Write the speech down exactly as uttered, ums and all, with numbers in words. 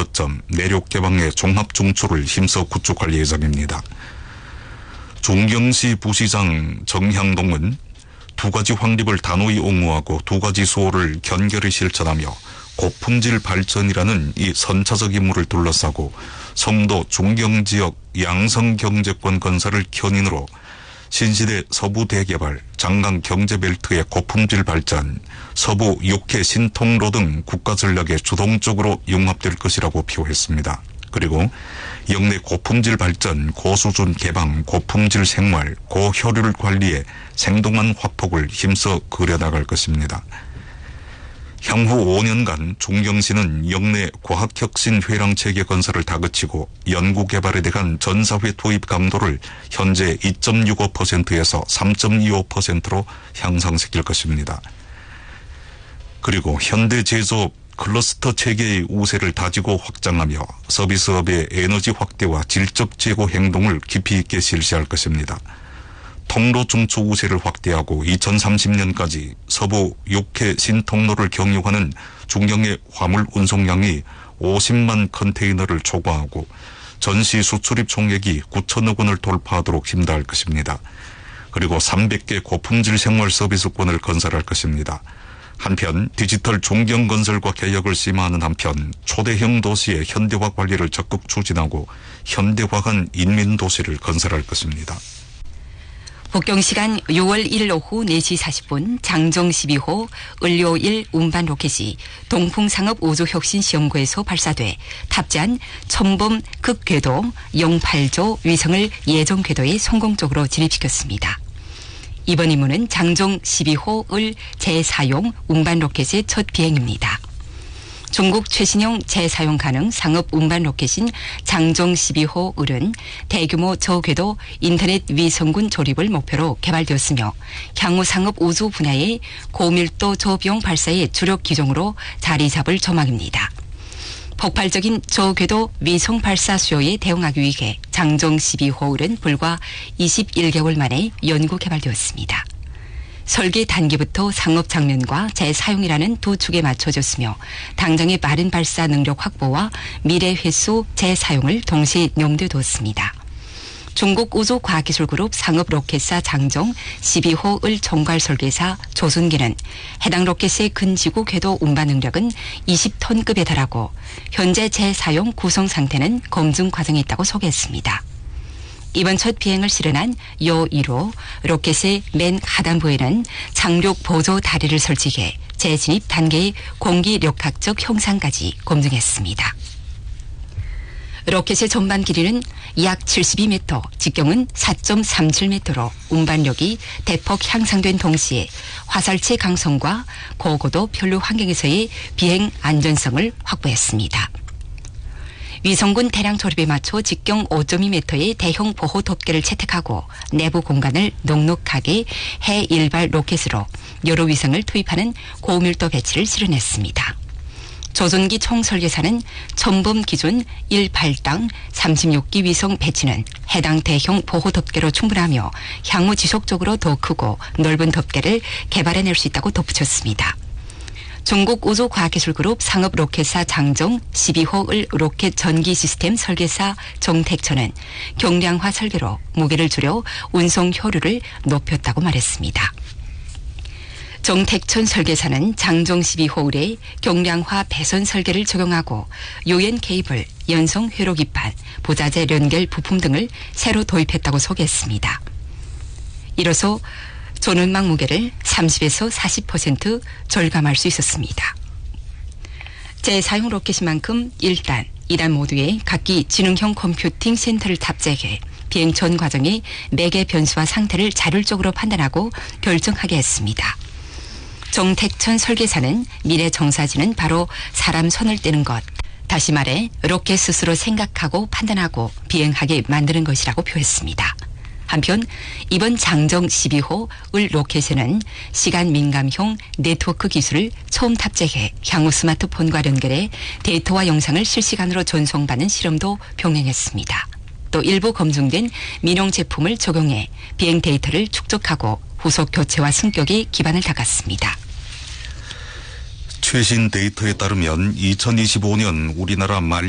거점 내륙 개방의 종합 중추를 힘써 구축할 예정입니다. 종경시 부시장 정향동은 두 가지 확립을 단호히 옹호하고 두 가지 수호를 견결히 실천하며 고품질 발전이라는 이 선차적 임무를 둘러싸고 성도 중경지역 양성경제권 건설을 견인으로 신시대 서부 대개발, 장강 경제벨트의 고품질 발전, 서부 육 회 신통로 등 국가 전략에 주동적으로 융합될 것이라고 표했습니다. 그리고 영내 고품질 발전, 고수준 개방, 고품질 생활, 고효율 관리에 생동한 화폭을 힘써 그려나갈 것입니다. 향후 오 년간 종경시는 영내 과학혁신 회랑체계 건설을 다그치고 연구개발에 대한 전사회 투입 강도를 현재 이 점 육오 퍼센트에서 삼 점 이오 퍼센트로 향상시킬 것입니다. 그리고 현대제조업 클러스터 체계의 우세를 다지고 확장하며 서비스업의 에너지 확대와 질적 제고 행동을 깊이 있게 실시할 것입니다. 통로 중추 우세를 확대하고 이천삼십 년까지 서부 육 회 신통로를 경유하는 중경의 화물 운송량이 오십만 컨테이너를 초과하고 전시 수출입 총액이 구천억 원을 돌파하도록 힘다할 것입니다. 그리고 삼백 개 고품질 생활 서비스권을 건설할 것입니다. 한편 디지털 종경건설과 개혁을 심화하는 한편 초대형 도시의 현대화 관리를 적극 추진하고 현대화한 인민도시를 건설할 것입니다. 북경시간 유월 일일 오후 네 시 사십 분 장정 십이 호 을료 일 운반 로켓이 동풍상업우주혁신시험구에서 발사돼 탑재한 첨범 극궤도 영팔 조 위성을 예정 궤도에 성공적으로 진입시켰습니다. 이번 임무는 장정 십이 호 을 재사용 운반 로켓의 첫 비행입니다. 중국 최신형 재사용 가능 상업 운반 로켓인 장정 십이 호 을은 대규모 저궤도 인터넷 위성군 조립을 목표로 개발되었으며 향후 상업 우주 분야의 고밀도 저비용 발사의 주력 기종으로 자리 잡을 전망입니다. 폭발적인 저궤도 위성 발사 수요에 대응하기 위해 장정 십이 호 을은 불과 이십일 개월 만에 연구 개발되었습니다. 설계 단계부터 상업 장면과 재사용이라는 두 축에 맞춰졌으며 당장의 빠른 발사 능력 확보와 미래 횟수 재사용을 동시에 염두에 두었습니다. 중국 우주과학기술그룹 상업 로켓사 장정 십이 호 을 총괄 설계사 조순기는 해당 로켓의 근지구 궤도 운반 능력은 이십 톤급에 달하고 현재 재사용 구성 상태는 검증 과정에 있다고 소개했습니다. 이번 첫 비행을 실현한 요 일 호 로켓의 맨 하단부에는 착륙 보조 다리를 설치해 재진입 단계의 공기력학적 형상까지 검증했습니다. 로켓의 전반 길이는 약 칠십이 미터, 직경은 사 점 삼칠 미터로 운반력이 대폭 향상된 동시에 화살체 강성과 고고도 편류 환경에서의 비행 안전성을 확보했습니다. 위성군 대량 조립에 맞춰 직경 오 점 이 미터의 대형 보호 덮개를 채택하고 내부 공간을 넉넉하게 해 일발 로켓으로 여러 위성을 투입하는 고밀도 배치를 실현했습니다. 조준기 총설계사는 첨범 기준 일 발당 삼십육 기 위성 배치는 해당 대형 보호 덮개로 충분하며 향후 지속적으로 더 크고 넓은 덮개를 개발해낼 수 있다고 덧붙였습니다. 중국 우주과학기술그룹 상업 로켓사 장정 십이 호 을 로켓 전기 시스템 설계사 정택천은 경량화 설계로 무게를 줄여 운송 효율을 높였다고 말했습니다. 정택천 설계사는 장정 십이 호 을에 경량화 배선 설계를 적용하고 유엔 케이블, 연성 회로 기판, 부자재 연결 부품 등을 새로 도입했다고 소개했습니다. 이로써 조는막 무게를 삼십에서 사십 퍼센트 절감할 수 있었습니다. 재사용 로켓인 만큼 일 단, 이 단 모두에 각기 지능형 컴퓨팅 센터를 탑재해 비행 전 과정의 매개 변수와 상태를 자율적으로 판단하고 결정하게 했습니다. 정택천 설계사는 미래 정사지는 바로 사람 손을 떼는 것, 다시 말해 로켓 스스로 생각하고 판단하고 비행하게 만드는 것이라고 표했습니다. 한편 이번 장정 십이 호 을 로켓에는 시간 민감형 네트워크 기술을 처음 탑재해 향후 스마트폰과 연결해 데이터와 영상을 실시간으로 전송받는 실험도 병행했습니다. 또 일부 검증된 민용 제품을 적용해 비행 데이터를 축적하고 후속 교체와 승격에 기반을 닦았습니다. 최신 데이터에 따르면 이천이십오 년 우리나라 말